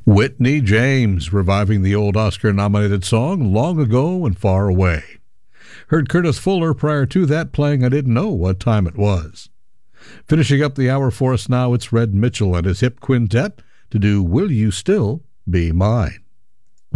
Whitney James reviving the old Oscar-nominated song Long Ago and Far Away. Heard Curtis Fuller prior to that playing I Didn't Know What Time It Was. Finishing up the hour for us now, it's Red Mitchell and his hip quintet to do Will You Still Be Mine.